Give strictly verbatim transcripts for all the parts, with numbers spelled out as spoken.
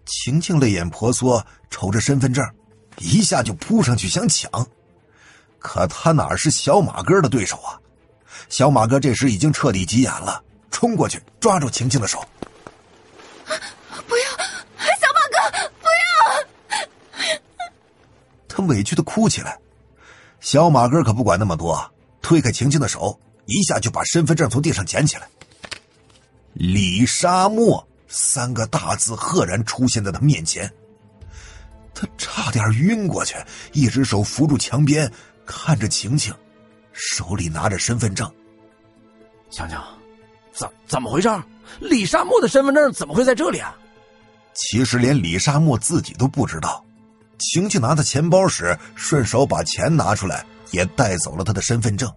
晴晴泪眼婆娑，瞅着身份证，一下就扑上去想抢。可他哪是小马哥的对手啊？小马哥这时已经彻底急眼了，冲过去抓住晴晴的手。 不要，小马哥，不要！ 他委屈的哭起来。小马哥可不管那么多，推开晴晴的手，一下就把身份证从地上捡起来。李沙漠三个大字赫然出现在他面前，他差点晕过去，一只手扶住墙边，看着晴晴，手里拿着身份证。 强强，怎怎么回事？李沙漠的身份证怎么会在这里啊？ 其实连李沙漠自己都不知道，晴晴拿他钱包时顺手把钱拿出来，也带走了他的身份证。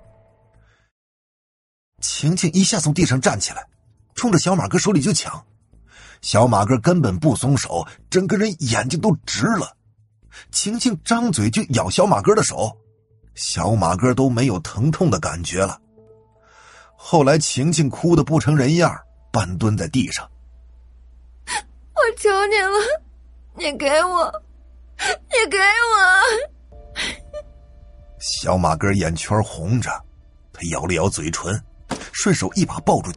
晴晴一下从地上站起来，冲着小马哥手里就抢。小马哥根本不松手，整个人眼睛都直了。晴晴张嘴就咬小马哥的手，小马哥都没有疼痛的感觉了。后来晴晴哭得不成人样，半蹲在地上。 我求你了，你给我，你给我！ 小马哥眼圈红着，他咬了咬嘴唇，顺手一把抱住。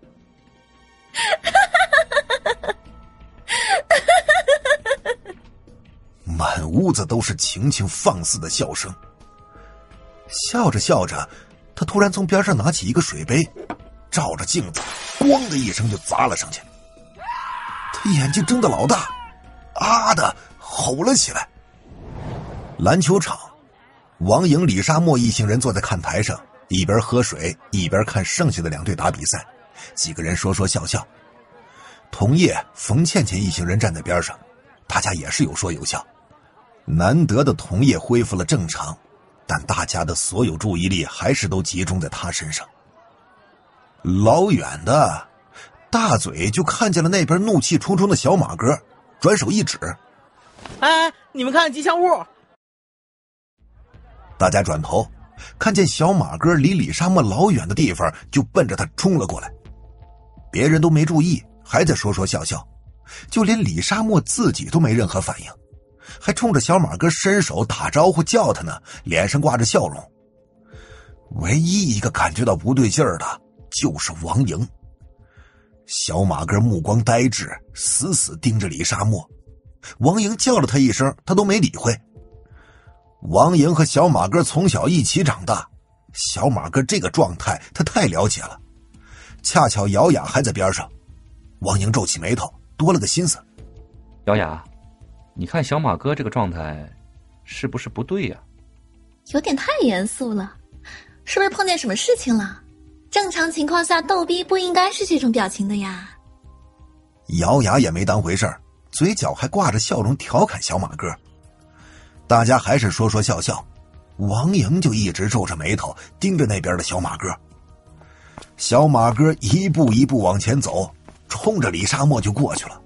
满屋子都是晴晴放肆的笑声。笑着笑着，他突然从边上拿起一个水杯，照着镜子咣的一声就砸了上去。他眼睛睁得老大，啊的吼了起来。篮球场，王莹、李沙漠一行人坐在看台上，一边喝水一边看剩下的两队打比赛，几个人说说笑笑。童烨、冯倩倩一行人站在边上，大家也是有说有笑。难得的童烨恢复了正常，但大家的所有注意力还是都集中在他身上。老远的大嘴就看见了那边怒气冲冲的小马哥，转手一指： 哎，你们看吉祥物！ 大家转头看见小马哥离李沙漠老远的地方，就奔着他冲了过来。别人都没注意，还在说说笑笑，就连李沙漠自己都没任何反应，还冲着小马哥伸手打招呼叫他呢，脸上挂着笑容。唯一一个感觉到不对劲儿的就是王莹。小马哥目光呆滞，死死盯着李沙漠。王莹叫了他一声，他都没理会。王莹和小马哥从小一起长大，小马哥这个状态他太了解了。恰巧姚雅还在边上，王莹皱起眉头，多了个心思。 姚雅，你看小马哥这个状态是不是不对呀？ 有点太严肃了，是不是碰见什么事情了？正常情况下逗逼不应该是这种表情的呀。 姚雅也没当回事儿，嘴角还挂着笑容调侃小马哥。大家还是说说笑笑，王莹就一直皱着眉头盯着那边的小马哥。小马哥一步一步往前走，冲着李沙漠就过去了。